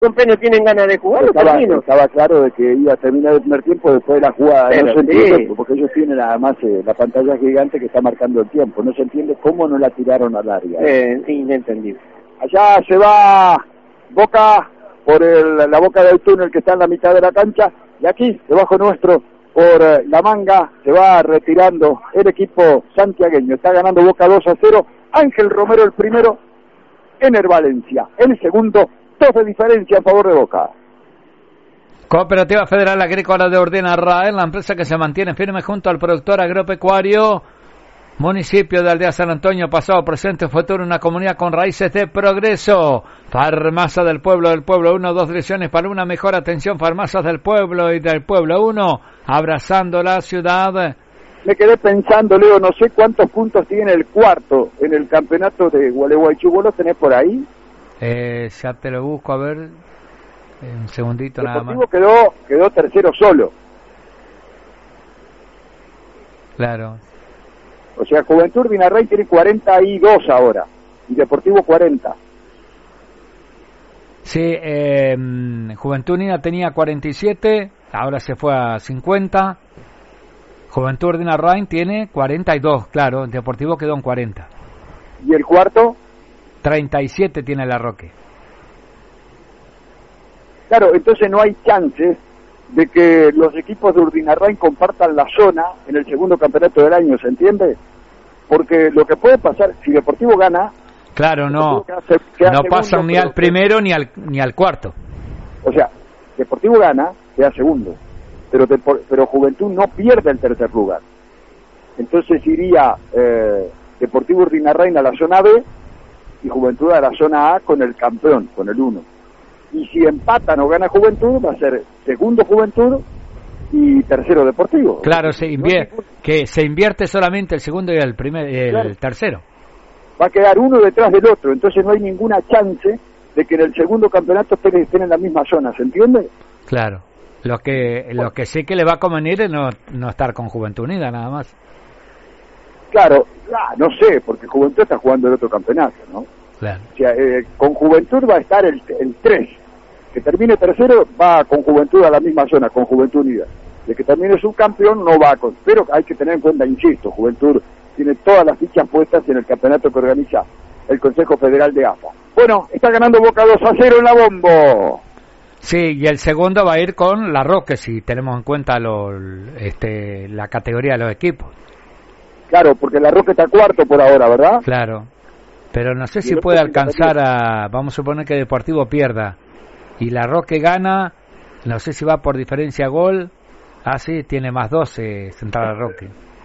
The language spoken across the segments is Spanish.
Siempre no tienen ganas de jugar, estaba claro de que iba a terminar el primer tiempo después de la jugada. Pero no se entiende, porque ellos tienen además la pantalla gigante que está marcando el tiempo. No se entiende cómo no la tiraron al área. Inentendible. Allá se va Boca por la boca del túnel que está en la mitad de la cancha, y aquí, debajo nuestro, por la manga, se va retirando el equipo santiagueño. Está ganando Boca 2-0. Ángel Romero el primero, Ener Valencia el segundo. 2 de diferencia a favor de Boca. Cooperativa Federal Agrícola de Ordina Arrael, la empresa que se mantiene firme junto al productor agropecuario. Municipio de Aldea San Antonio, pasado, presente, futuro, una comunidad con raíces de progreso. Farmacia del Pueblo 1, 2 direcciones para una mejor atención. Farmacias del Pueblo y del Pueblo 1, abrazando la ciudad. Me quedé pensando, Leo, no sé cuántos puntos tiene el cuarto en el campeonato de Gualeguaychú. ¿Vos lo tenés por ahí? Ya te lo busco, a ver, un segundito nada más. Deportivo quedó tercero solo. Claro. O sea, Juventud Vinarray tiene 42 ahora, y Deportivo 40. Sí, Juventud Unida tenía 47, ahora se fue a 50. Juventud Vinarray tiene 42, claro, Deportivo quedó en 40. ¿Y el cuarto? 37 tiene La Roque. Claro, entonces no hay chances de que los equipos de Urdinarrain compartan la zona en el segundo campeonato del año, ¿se entiende? Porque lo que puede pasar, si Deportivo gana... Claro, no pasan ni al primero ni al cuarto. O sea, Deportivo gana, queda segundo, pero Juventud no pierde el tercer lugar. Entonces iría Deportivo Urdinarrain a la zona B, y Juventud a la zona A con el campeón, con el 1. Y si empatan o gana Juventud, va a ser segundo Juventud y tercero Deportivo. Claro, se invierte solamente el segundo y el tercero. Va a quedar uno detrás del otro, entonces no hay ninguna chance de que en el segundo campeonato estén en la misma zona, ¿se entiende? Claro. Lo que sí que le va a convenir es no estar con Juventud Unida, nada más. Claro, no sé, porque Juventud está jugando el otro campeonato, ¿no? Claro. O sea, con Juventud va a estar el 3. Que termine tercero va con Juventud a la misma zona, con Juventud Unida. De que termine subcampeón no va con... Pero hay que tener en cuenta, insisto, Juventud tiene todas las fichas puestas en el campeonato que organiza el Consejo Federal de AFA. Bueno, está ganando Boca 2-0 en la Bombo. Sí, y el segundo va a ir con La Roque, si tenemos en cuenta la categoría de los equipos. Claro, porque La Roque está cuarto por ahora, ¿verdad? Claro, pero no sé si puede alcanzar vamos a suponer que Deportivo pierda y La Roque gana, no sé si va por diferencia gol. Sí, tiene más 12 Central La Roque.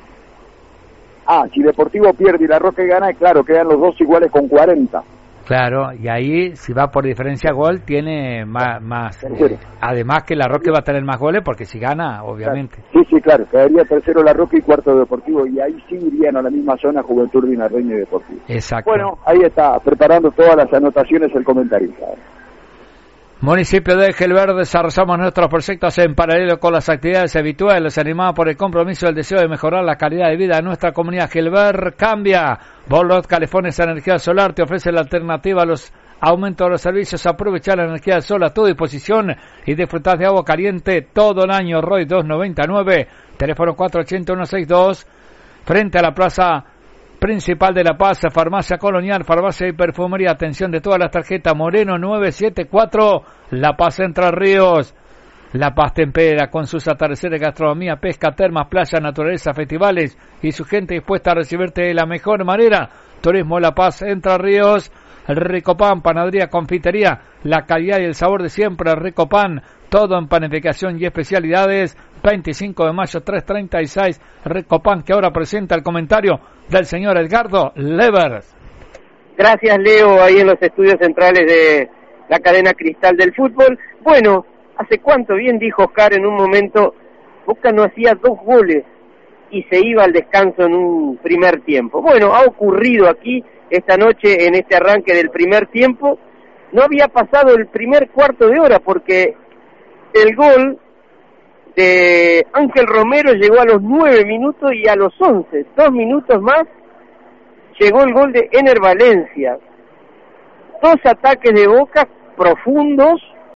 Si Deportivo pierde y La Roque gana, claro, quedan los dos iguales con 40. Claro, y ahí si va por diferencia gol tiene más además que La Roque va a tener más goles porque si gana, obviamente. Sí, claro, quedaría tercero La Roque y cuarto Deportivo, y ahí sí irían a la misma zona Juventud Vinarreño y Deportivo. Exacto. Bueno, ahí está, preparando todas las anotaciones el comentarista. Municipio de Gelber, desarrollamos nuestros proyectos en paralelo con las actividades habituales, animados por el compromiso y el deseo de mejorar la calidad de vida de nuestra comunidad. Gelber cambia. Bolot California Energía Solar te ofrece la alternativa a los aumentos de los servicios. Aprovechar la energía del sol a tu disposición y disfrutar de agua caliente todo el año. Roy 299, teléfono 480-162, frente a la plaza principal de La Paz, farmacia colonial, farmacia y perfumería, atención de todas las tarjetas, Moreno 974, La Paz Entre Ríos. La Paz Tempera, con sus atardeceres, gastronomía, pesca, termas, playa, naturaleza, festivales y su gente dispuesta a recibirte de la mejor manera. Turismo La Paz Entre Ríos. Rico Pan, panadería, confitería, la calidad y el sabor de siempre. Rico Pan, todo en panificación y especialidades. 25 de mayo 336, Rico Pan, que ahora presenta el comentario del señor Edgardo Levers. Gracias, Leo, ahí en los estudios centrales de la cadena Cristal del Fútbol. Bueno, ¿hace cuánto? Bien dijo Oscar en un momento, Boca no hacía 2 goles y se iba al descanso en un primer tiempo. Bueno, ha ocurrido aquí esta noche en este arranque del primer tiempo. No había pasado el primer cuarto de hora porque el gol de Ángel Romero llegó a los 9 minutos y a los 11, 2 minutos más, llegó el gol de Ener Valencia. 2 ataques de Boca profundos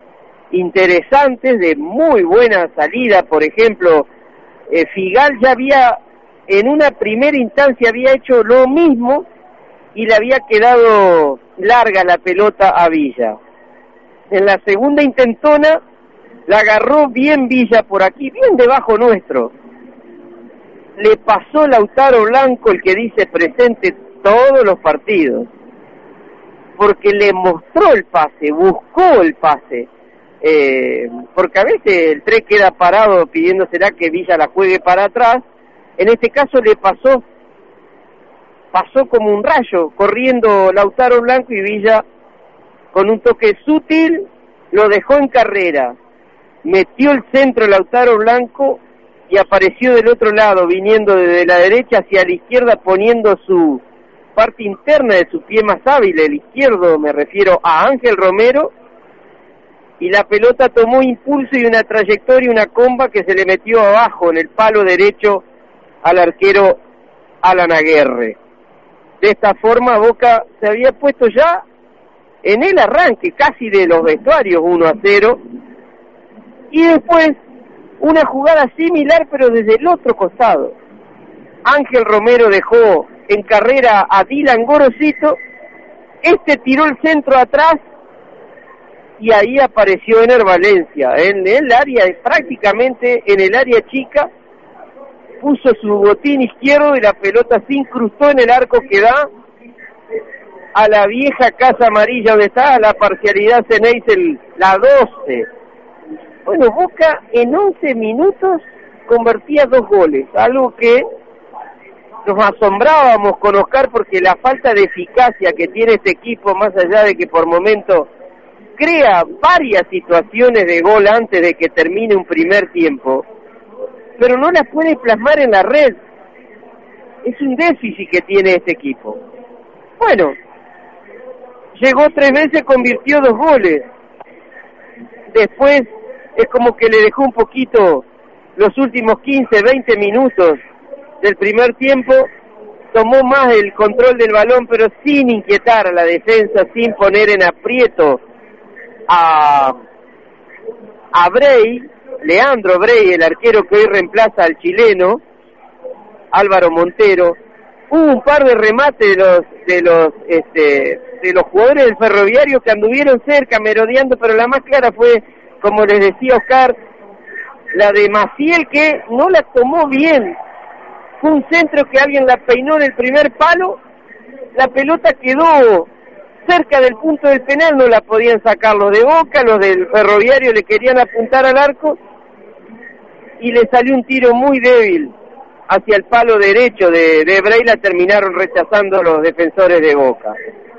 interesantes, de muy buena salida. Por ejemplo, Figal ya había, en una primera instancia había hecho lo mismo y le había quedado larga la pelota a Villa. En la segunda intentona la agarró bien Villa por aquí, bien debajo nuestro. Le pasó Lautaro Blanco, el que dice presente todos los partidos, porque le mostró el pase, buscó el pase, porque a veces el 3 queda parado pidiéndosela que Villa la juegue para atrás. En este caso le pasó como un rayo, corriendo Lautaro Blanco, y Villa con un toque sutil lo dejó en carrera, metió el centro Lautaro Blanco y apareció del otro lado, viniendo desde la derecha hacia la izquierda, poniendo su parte interna de su pie más hábil, el izquierdo, me refiero a Ángel Romero, y la pelota tomó impulso y una trayectoria, una comba que se le metió abajo en el palo derecho al arquero Alan Aguerre. De esta forma Boca se había puesto ya en el arranque casi de los vestuarios 1-0, y después una jugada similar pero desde el otro costado. Ángel Romero dejó en carrera a Dylan Gorosito, este tiró el centro atrás y ahí apareció Ener Valencia en el área, prácticamente en el área chica, puso su botín izquierdo y la pelota se incrustó en el arco que da a la vieja Casa Amarilla, donde está la parcialidad Ceneice, la 12. Bueno, Boca en 11 minutos convertía 2 goles, algo que nos asombrábamos con Oscar, porque la falta de eficacia que tiene este equipo, más allá de que por momento crea varias situaciones de gol antes de que termine un primer tiempo, pero no las puede plasmar en la red. Es un déficit que tiene este equipo. Bueno, llegó 3 veces, convirtió 2 goles. Después es como que le dejó un poquito los últimos 15, 20 minutos del primer tiempo, tomó más el control del balón, pero sin inquietar a la defensa, sin poner en aprieto a Brey, Leandro Brey, el arquero que hoy reemplaza al chileno Álvaro Montero. Hubo un par de remates de los jugadores del Ferroviario que anduvieron cerca, merodeando, pero la más clara fue, como les decía Oscar, la de Maciel, que no la tomó bien. Fue un centro que alguien la peinó en el primer palo, la pelota quedó cerca del punto del penal, no la podían sacar los de Boca, los del Ferroviario le querían apuntar al arco, y le salió un tiro muy débil hacia el palo derecho de Brey, la terminaron rechazando los defensores de Boca.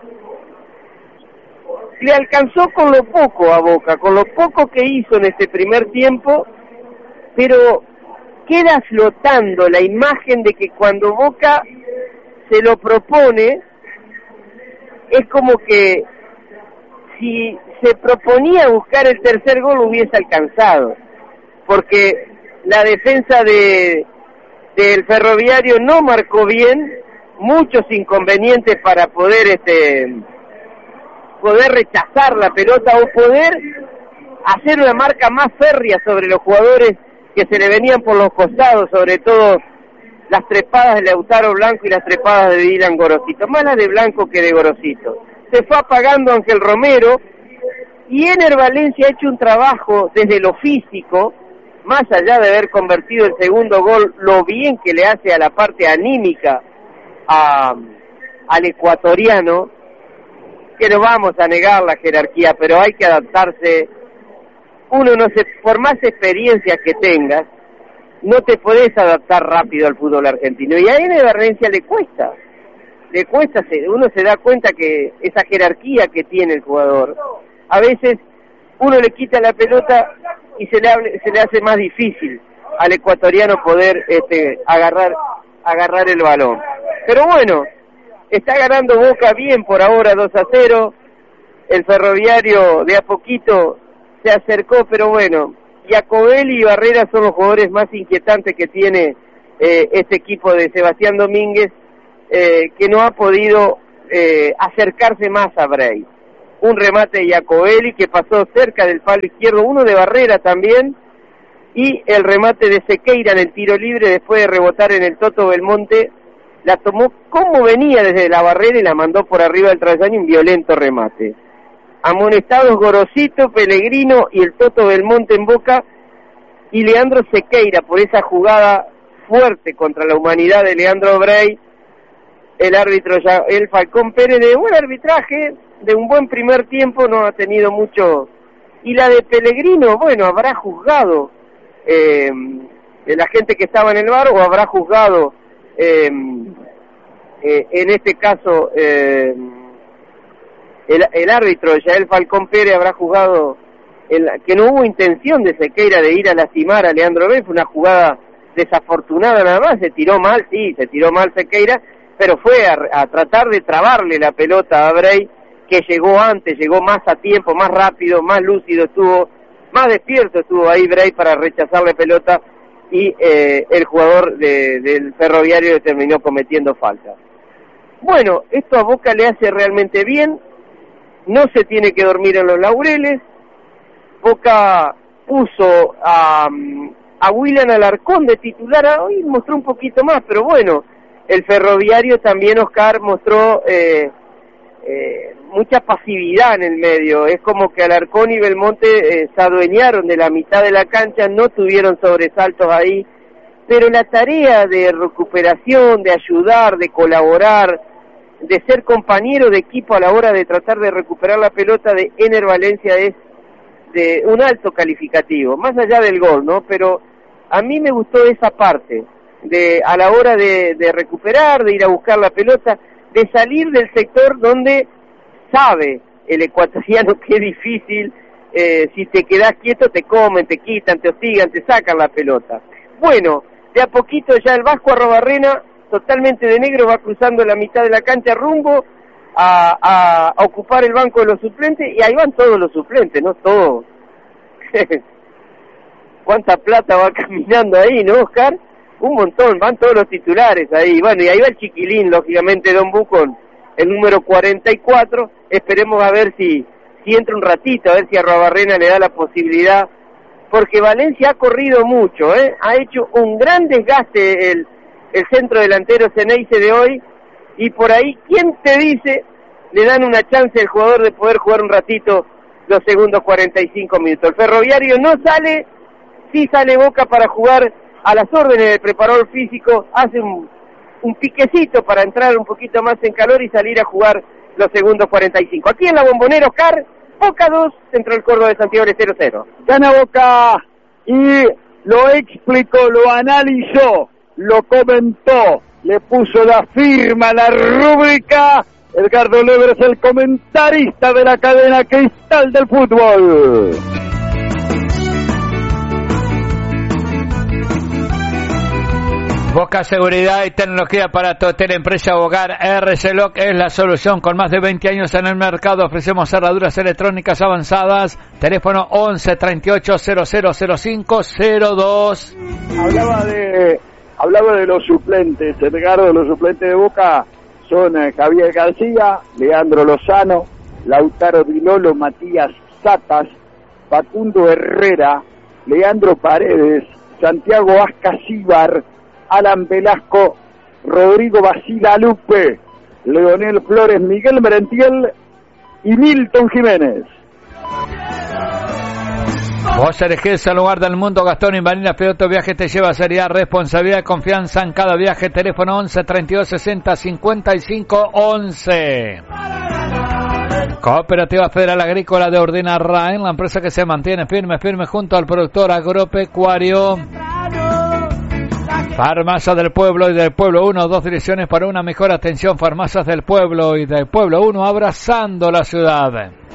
Le alcanzó con lo poco a Boca, con lo poco que hizo en este primer tiempo, pero queda flotando la imagen de que cuando Boca se lo propone, es como que si se proponía buscar el tercer gol hubiese alcanzado, porque la defensa del Ferroviario no marcó bien, muchos inconvenientes para poder rechazar la pelota o poder hacer una marca más férrea sobre los jugadores que se le venían por los costados, sobre todo las trepadas de Lautaro Blanco y las trepadas de Dylan Gorosito, más las de Blanco que de Gorosito. Se fue apagando Ángel Romero, y Ener Valencia ha hecho un trabajo desde lo físico, más allá de haber convertido el segundo gol, lo bien que le hace a la parte anímica al ecuatoriano, que no vamos a negar la jerarquía, pero hay que adaptarse. Uno no se, por más experiencia que tengas, no te podés adaptar rápido al fútbol argentino, y a Ener Valencia le cuesta, uno se da cuenta que esa jerarquía que tiene el jugador, a veces uno le quita la pelota y se le hace más difícil al ecuatoriano poder agarrar el balón. Pero bueno, está ganando Boca bien por ahora, 2-0, el Ferroviario de a poquito se acercó, pero bueno, Jacobelli y Barrera son los jugadores más inquietantes que tiene este equipo de Sebastián Domínguez, que no ha podido acercarse más a Brey. un remate de Iacobelli que pasó cerca del palo izquierdo, uno de Barrera también, y el remate de Sequeira en el tiro libre después de rebotar en el Toto Belmonte, la tomó como venía desde la barrera y la mandó por arriba del travesaño, un violento remate. Amonestados Gorosito, Pellegrino y el Toto Belmonte en Boca, y Leandro Sequeira por esa jugada fuerte contra la humanidad de Leandro Brey, el árbitro ya, el Falcón Pérez, de buen arbitraje, de un buen primer tiempo, no ha tenido mucho, y la de Pellegrino, bueno, habrá juzgado la gente que estaba en el VAR, o habrá juzgado en este caso el árbitro Yael Falcón Pérez habrá juzgado que no hubo intención de Sequeira de ir a lastimar a Leandro Brey, fue una jugada desafortunada nada más, se tiró mal Sequeira, pero fue a tratar de trabarle la pelota a Brey, que llegó antes, llegó más a tiempo, más rápido, más lúcido estuvo, más despierto estuvo ahí Brey para rechazar la pelota, y el jugador del Ferroviario terminó cometiendo falta. Bueno, esto a Boca le hace realmente bien, no se tiene que dormir en los laureles. Boca puso a William Alarcón de titular, hoy mostró un poquito más, pero bueno, el Ferroviario también, Oscar, mostró mucha pasividad en el medio, es como que Alarcón y Belmonte se adueñaron de la mitad de la cancha, no tuvieron sobresaltos ahí, pero la tarea de recuperación, de ayudar, de colaborar, de ser compañero de equipo a la hora de tratar de recuperar la pelota de Ener Valencia es de un alto calificativo, más allá del gol, ¿no? Pero a mí me gustó esa parte, de a la hora de recuperar, de ir a buscar la pelota, de salir del sector donde sabe el ecuatoriano que es difícil, si te quedás quieto te comen, te quitan, te hostigan, te sacan la pelota. Bueno, de a poquito ya el Vasco Arrobarrena, totalmente de negro, va cruzando la mitad de la cancha rumbo a ocupar el banco de los suplentes, y ahí van todos los suplentes, ¿no? Todos. ¿Cuánta plata va caminando ahí, no, Oscar? Un montón, van todos los titulares ahí. Bueno, y ahí va el chiquilín, lógicamente, Don Bucón, el número 44. Esperemos a ver si entra un ratito, a ver si a Arrobarrena le da la posibilidad, porque Valencia ha corrido mucho, ha hecho un gran desgaste el centro delantero Ceneice de hoy, y por ahí, ¿quién te dice? Le dan una chance al jugador de poder jugar un ratito los segundos 45 minutos. El Ferroviario no sale, sí sale Boca para jugar a las órdenes del preparador físico, hace un piquecito para entrar un poquito más en calor y salir a jugar los segundos 45. Aquí en la Bombonera, Oscar, Boca 2, Central Córdoba de Santiago del 0-0. Gana Boca y lo explicó, lo analizó, lo comentó, le puso la firma a la rúbrica. Edgardo Lever es el comentarista de la cadena Cristal del Fútbol. Boca Seguridad y Tecnología para tu hotel, empresa hogar. RC-Lock es la solución. Con más de 20 años en el mercado, ofrecemos cerraduras electrónicas avanzadas. Teléfono 11 38 0005 02. Hablaba de los suplentes, Edgardo. Los suplentes de Boca son Javier García, Leandro Lozano, Lautaro Di Lolo, Matías Satas, Facundo Herrera, Leandro Paredes, Santiago Ascasíbar, Alan Velasco, Rodrigo Basilalupe, Leonel Flores, Miguel Merentiel y Milton Jiménez. Vos elegís el lugar del mundo. Gastón y Marina Pedoto Viaje te lleva seriedad, responsabilidad y confianza en cada viaje. Teléfono 11 32 60 55 11. Cooperativa Federal Agrícola de Ordina Raen, la empresa que se mantiene firme junto al productor agropecuario. Farmacias del Pueblo y del Pueblo 1, 2 direcciones para una mejor atención. Farmacias del Pueblo y del Pueblo 1, abrazando la ciudad.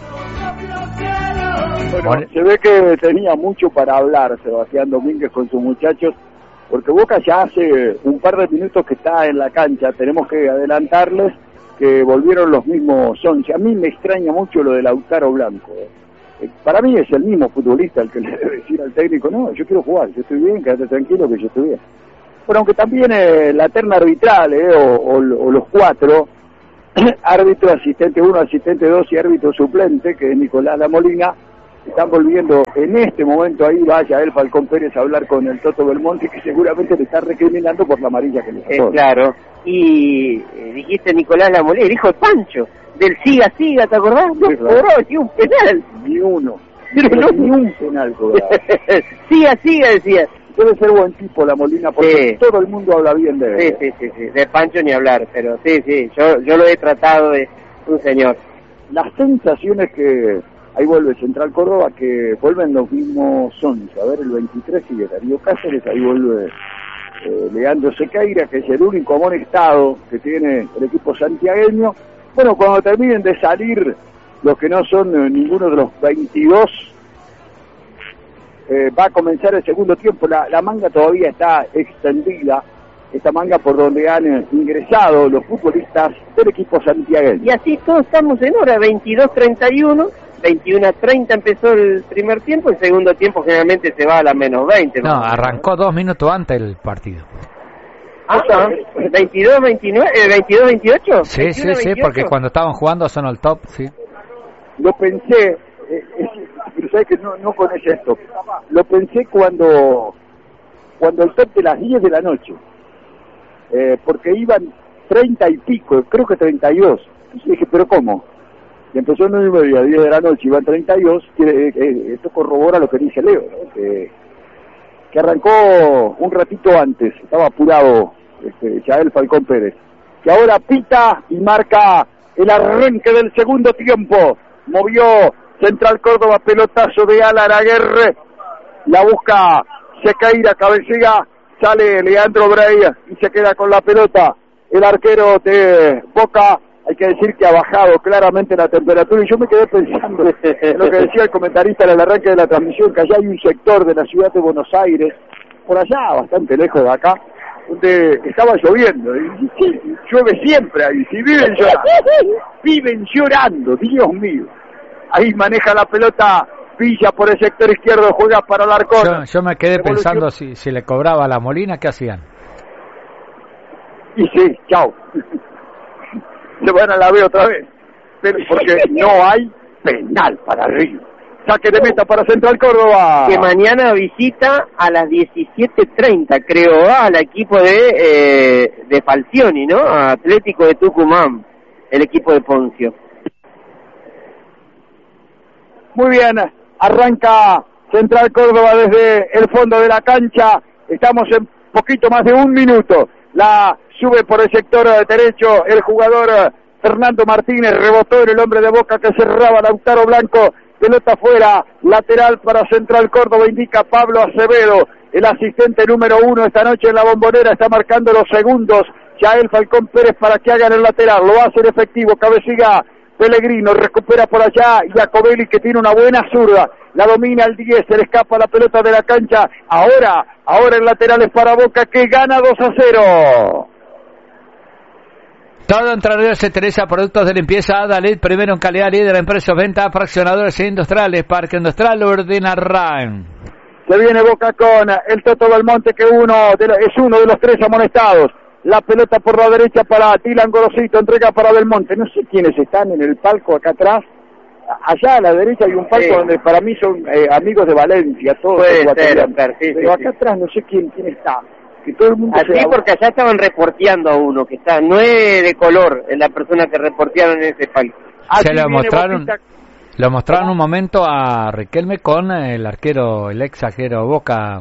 Bueno, se ve que tenía mucho para hablar Sebastián Domínguez con sus muchachos, porque Boca ya hace un par de minutos que está en la cancha. Tenemos que adelantarles que volvieron los mismos 11. A mí me extraña mucho lo de Lautaro Blanco. Para mí es el mismo futbolista el que le debe decir al técnico, no, yo quiero jugar, yo estoy bien, quédate tranquilo que yo estoy bien. Bueno, aunque también la terna arbitral o los cuatro árbitro, asistente 1, asistente 2 y árbitro suplente, que es Nicolás La Molina, están volviendo en este momento ahí, vaya el Falcón Pérez a hablar con el Toto Belmonte, que seguramente le está recriminando por la amarilla que le sacó. Claro, y dijiste Nicolás La Molina, dijo Pancho, del siga, ¿te acordás? No Sí, claro. cobró ni un penal. Ni uno, Pero no, ni un penal cobrado. siga, decía. Debe ser buen tipo La Molina, porque Sí. todo el mundo habla bien de él. Sí, de Pancho ni hablar, pero sí, yo lo he tratado de un señor. Las sensaciones que... Ahí vuelve Central Córdoba, que vuelven los mismos 11. A ver, el 23 sigue Darío Cáceres, ahí vuelve Leandro Sequeira, que es el único amonestado que tiene el equipo santiagueño. Bueno, cuando terminen de salir los que no son ninguno de los 22, va a comenzar el segundo tiempo. La manga todavía está extendida, esta manga por donde han ingresado los futbolistas del equipo santiagueño. Y así todos estamos en hora, 22:31, 21:30 empezó el primer tiempo, el segundo tiempo generalmente se va a la menos 20. No, arrancó 2 minutos antes el partido. Ah, 22:28. Sí, porque cuando estaban jugando son el top, sí. Lo pensé, pero sabes que no con esto. Lo pensé cuando el top de las 10 de la noche, porque iban 30 y pico, creo que 32. Entonces dije, ¿pero cómo? Y empezó 9:30, 10 de la noche, iban 32. Esto corrobora lo que dice Leo, ¿no? Que arrancó un ratito antes, estaba apurado Yael Falcón Pérez, que ahora pita y marca el arranque del segundo tiempo. Movió Central Córdoba, pelotazo de Alan Aguerre, la busca Sequeira, cabecea, sale Leandro Breyer y se queda con la pelota. El arquero de Boca, hay que decir que ha bajado claramente la temperatura, y yo me quedé pensando en lo que decía el comentarista en el arranque de la transmisión, que allá hay un sector de la ciudad de Buenos Aires, por allá, bastante lejos de acá, donde estaba lloviendo, y sí, llueve siempre ahí, si viven llorando, Dios mío. Ahí maneja la pelota Villa por el sector izquierdo, juega para el Arcón. Yo me quedé pensando si le cobraba a La Molina, ¿qué hacían? Y sí, chao. Se van a la B otra vez, pero porque no hay penal para Río. Saque de meta para Central Córdoba. Que mañana visita a las 17:30, creo, al equipo de Falcioni, ¿no? A Atlético de Tucumán, el equipo de Poncio. Muy bien, arranca Central Córdoba desde el fondo de la cancha. Estamos en poquito más de un minuto. La sube por el sector derecho el jugador Fernando Martínez, rebotó en el hombre de Boca que cerraba Lautaro Blanco. Pelota fuera, lateral para Central Córdoba, indica Pablo Acevedo, el asistente número 1 esta noche en la Bombonera, está marcando los segundos. Yael Falcón Pérez para que hagan el lateral, lo hace en efectivo, cabecilla Pellegrino, recupera por allá Jacobelli, que tiene una buena zurda, la domina el 10, se le escapa la pelota de la cancha. Ahora el lateral es para Boca, que gana 2-0. Todo entre Ríos se Teresa, productos de limpieza Adalid, primero en calidad, líder en precios, venta, fraccionadores industriales, Parque Industrial Urdinarrain. Se viene Boca con el Toto Belmonte, que es uno de los 3 amonestados. La pelota por la derecha para Dylan Gorosito, entrega para Belmonte. No sé quiénes están en el palco acá atrás. Allá a la derecha hay un palco donde para mí son amigos de Valencia, todos. Pero acá atrás no sé quién está. Que todo el mundo así, porque allá estaban reporteando a uno, que está, no es de color, es la persona que reportearon en ese palco. Se lo mostraron un momento a Riquelme con el ex arquero Boca,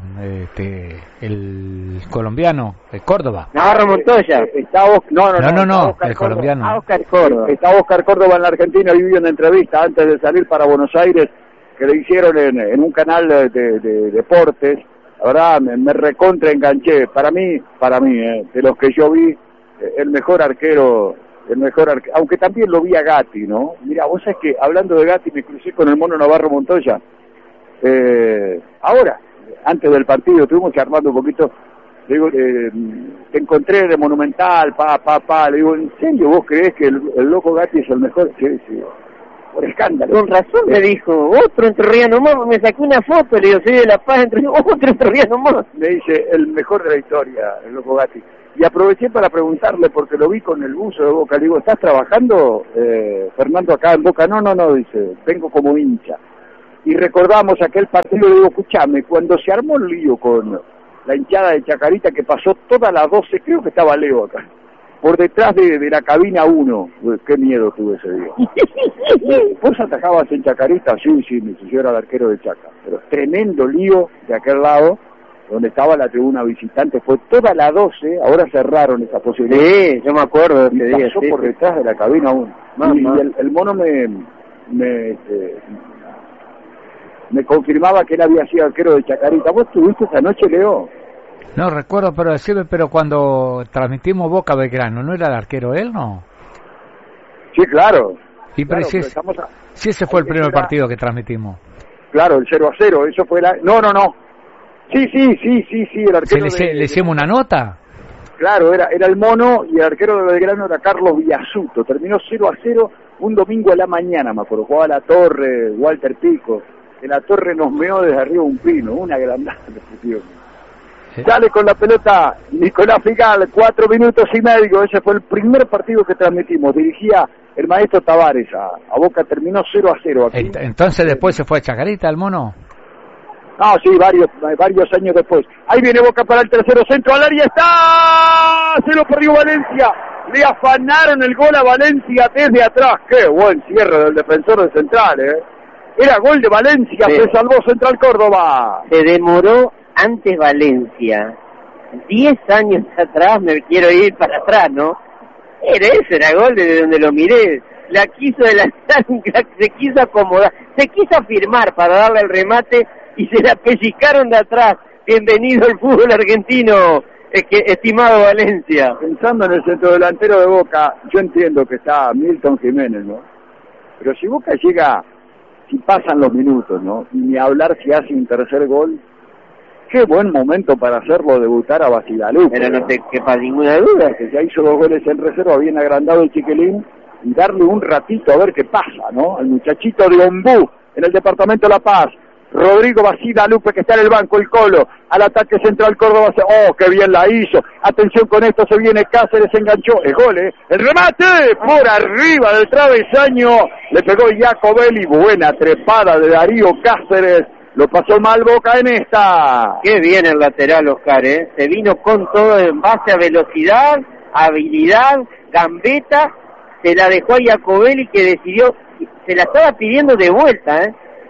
el colombiano de Córdoba. Navarro Montoya. No, el colombiano. Oscar Córdoba. Está Oscar Córdoba en la Argentina, vivió una entrevista antes de salir para Buenos Aires, que le hicieron en un canal de deportes. La verdad, me recontra enganché. Para mí, de los que yo vi, el mejor arquero, aunque también lo vi a Gatti, ¿no? Mira, vos sabés que hablando de Gatti me crucé con el mono Navarro Montoya. Ahora, antes del partido, estuvimos charlando un poquito. Le digo, te encontré de Monumental, le digo, ¿en serio vos creés que el loco Gatti es el mejor? Sí. Por escándalo. Con razón me dijo, otro entrerriano más, me sacó una foto, le digo, soy de La Paz, otro entrerriano más. Me dice, el mejor de la historia, el loco Gatti. Y aproveché para preguntarle, porque lo vi con el buzo de Boca, le digo, ¿estás trabajando, Fernando, acá en Boca? No, dice, vengo como hincha. Y recordamos aquel partido, le digo, escuchame, cuando se armó el lío con la hinchada de Chacarita, que pasó todas las 12, creo que estaba Leo acá, por detrás de la cabina 1, qué miedo tuve ese día. ¿Vos atajabas en Chacarita? Sí, yo era el arquero de Chaca, pero tremendo lío de aquel lado, donde estaba la tribuna visitante, fue toda la 12, ahora cerraron esa posibilidad. Sí, yo me acuerdo de ese día. Pasó por detrás de la cabina 1. Y el mono me confirmaba que él había sido arquero de Chacarita. ¿Vos estuviste esa noche, Leo? No recuerdo, pero cuando transmitimos Boca Belgrano, ¿no era el arquero él, no? Sí, claro. Y claro, sí, ese fue el primer partido que transmitimos. Claro, el 0-0, eso fue la... No. Sí, el arquero ¿Le hicimos una nota? Claro, era el mono y el arquero de Belgrano era Carlos Villasuto. Terminó 0-0 un domingo a la mañana, me acuerdo. Jugaba La Torre, Walter Pico. Que La Torre nos meó desde arriba un pino, una grandada. Sí. Sale con la pelota Nicolás Figal, 4 minutos y medio. Ese fue el primer partido que transmitimos. Dirigía el maestro Tavares a Boca, terminó 0-0 aquí. Entonces después se fue a Chacarita el mono. No, sí, varios años después. Ahí viene Boca para el tercero centro, al área está. Se lo perdió Valencia. Le afanaron el gol a Valencia desde atrás. Qué buen cierre del defensor de Central, Era gol de Valencia, sí. Se salvó Central Córdoba. Se demoró antes Valencia. 10 años atrás, me quiero ir para atrás, ¿no? Era gol desde donde lo miré. La quiso adelantar, se quiso acomodar, se quiso afirmar para darle el remate y se la pellizcaron de atrás. Bienvenido al fútbol argentino, estimado Valencia. Pensando en el centrodelantero de Boca, yo entiendo que está Milton Jiménez, ¿no? Pero si Boca llega, si pasan los minutos, ¿no? Y ni hablar si hace un tercer gol, qué buen momento para hacerlo debutar a Basilalú. Pero no te quepa ninguna duda. Que ya hizo 2 goles en reserva, bien agrandado el chiquilín, y darle un ratito a ver qué pasa, ¿no? Al muchachito de Ombú, en el departamento de La Paz. Rodrigo Basilalupe, que está en el banco, el Colo, al ataque Central Córdoba, qué bien la hizo, atención con esto, se viene Cáceres, enganchó, el gol, el remate, por arriba del travesaño, le pegó Jacobelli, buena trepada de Darío Cáceres, lo pasó mal Boca en esta. Qué bien el lateral, Oscar, se vino con todo en base a velocidad, habilidad, gambeta, se la dejó a Jacobelli que decidió, se la estaba pidiendo de vuelta,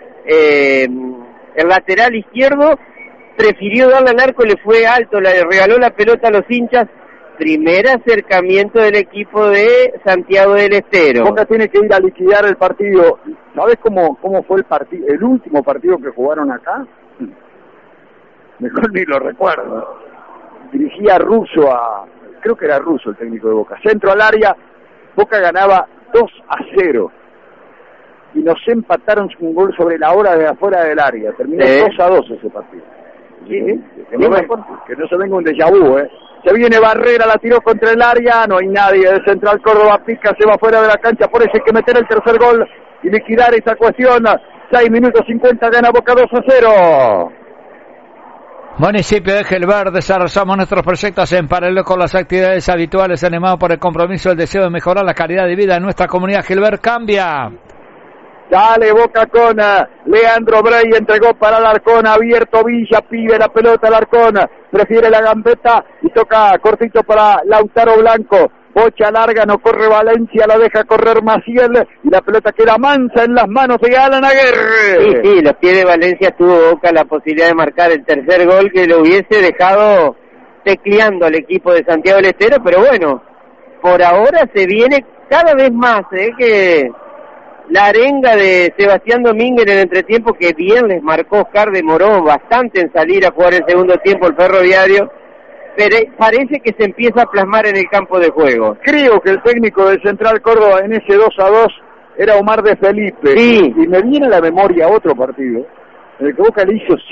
el lateral izquierdo prefirió darle al arco, le fue alto, le regaló la pelota a los hinchas. Primer acercamiento del equipo de Santiago del Estero. Boca tiene que ir a liquidar el partido. ¿Sabes cómo fue el partido, el último partido que jugaron acá? Mejor ni lo recuerdo. Dirigía Russo creo que era Russo el técnico de Boca. Centro al área, Boca ganaba 2-0. Y nos empataron un gol sobre la hora de afuera del área. Terminó 2-2 ese partido. Sí. Que no se venga un déjà vu, Se viene Barrera, la tiró contra el área, no hay nadie de Central Córdoba, pica, se va fuera de la cancha, por eso hay que meter el tercer gol y liquidar esa cuestión. 6 minutos 50, gana Boca 2-0. Municipio de Gelber, desarrollamos nuestros proyectos en paralelo con las actividades habituales, animados por el compromiso, el deseo de mejorar la calidad de vida en nuestra comunidad. Gelber cambia. Dale Boca con Leandro Brey, entregó para Alarcón, abierto Villa, pide la pelota Alarcón, prefiere la gambeta y toca cortito para Lautaro Blanco. Bocha larga, no corre Valencia, la deja correr Maciel y la pelota queda mansa en las manos de Alan Aguirre. Sí, los pies de Valencia tuvo Boca la posibilidad de marcar el tercer gol que lo hubiese dejado tecleando al equipo de Santiago del Estero, pero bueno, por ahora se viene cada vez más, que la arenga de Sebastián Domínguez en el entretiempo, que bien les marcó Oscar, demoró bastante en salir a jugar el segundo tiempo el Ferroviario, pero parece que se empieza a plasmar en el campo de juego. Creo que el técnico de Central Córdoba en ese 2-2 era Omar de Felipe. Sí. Y me viene a la memoria otro partido, en el que Boca le hizo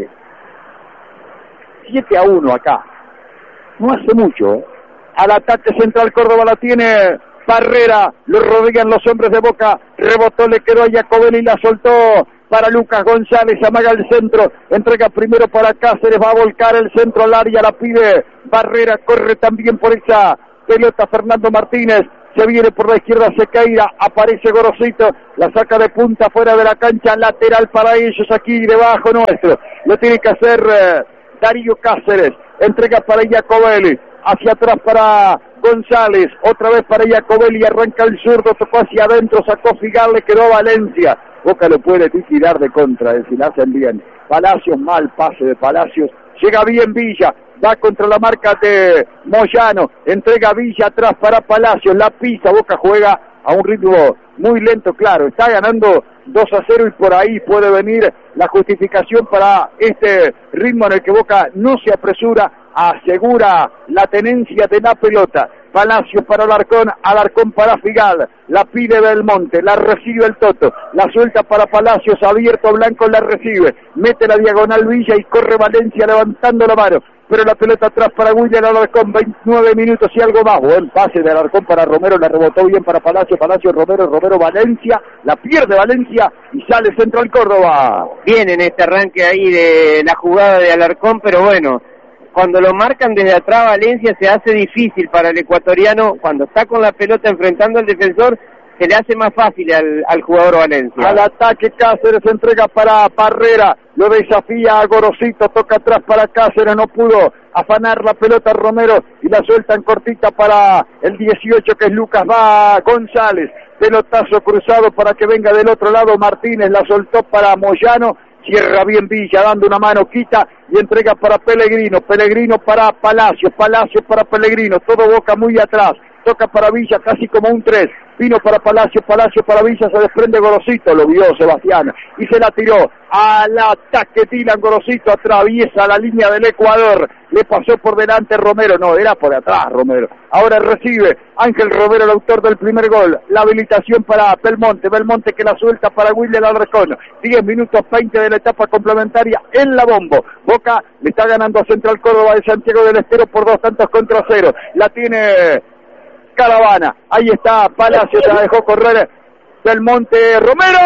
7-1 acá. No hace mucho, Al ataque Central Córdoba la tiene Barrera, lo rodean los hombres de Boca, rebotó, le quedó a Jacobelli, la soltó para Lucas González, amaga el centro, entrega primero para Cáceres, va a volcar el centro al área, la pide Barrera, corre también por esa pelota Fernando Martínez, se viene por la izquierda Sequeira, aparece Gorosito, la saca de punta fuera de la cancha, lateral para ellos aquí debajo nuestro, lo tiene que hacer Darío Cáceres, entrega para Iacobelli, hacia atrás para González, otra vez para Iacobelli, arranca el zurdo, tocó hacia adentro, sacó Figal, le quedó Valencia, Boca lo puede tirar de contra, si la hacen bien, Palacios, mal pase de Palacios, llega bien Villa, va contra la marca de Moyano, entrega Villa atrás para Palacios, la pisa, Boca juega a un ritmo muy lento, claro, está ganando 2-0 y por ahí puede venir la justificación para este ritmo en el que Boca no se apresura, asegura la tenencia de la pelota. Palacios para Alarcón para Figal, la pide Belmonte, la recibe el Toto, la suelta para Palacios, abierto Blanco, la recibe, mete la diagonal Villa y corre Valencia levantando la mano, pero la pelota atrás para William Alarcón, 29 minutos y algo más, buen pase de Alarcón para Romero, la rebotó bien para Palacios, Romero, Valencia, la pierde Valencia y sale Central Córdoba. Bien en este arranque ahí de la jugada de Alarcón, pero bueno, cuando lo marcan desde atrás Valencia se hace difícil para el ecuatoriano, cuando está con la pelota enfrentando al defensor, se le hace más fácil al jugador Valencia. Al ataque Cáceres, entrega para Parrera, lo desafía a Gorosito, toca atrás para Cáceres, no pudo afanar la pelota Romero y la sueltan cortita para el 18 que es Lucas, va González, pelotazo cruzado para que venga del otro lado Martínez, la soltó para Moyano, cierra bien Villa, dando una mano, quita y entrega para Pellegrino para Palacios para Pellegrino, todo Boca muy atrás, toca para Villa casi como un 3, vino para Palacios para Villa, se desprende Gorosito, lo vio Sebastián, y se la tiró al ataque, Dylan Gorosito, atraviesa la línea del Ecuador, le pasó por delante Romero, no, era por atrás Romero, ahora recibe Ángel Romero, el autor del primer gol, la habilitación para Belmonte que la suelta para William Alarcón, 10 minutos 20 de la etapa complementaria en la Bombo, Boca le está ganando a Central Córdoba de Santiago del Estero por 2-0, la tiene Caravana, ahí está Palacio, se la dejó correr Belmonte, Romero,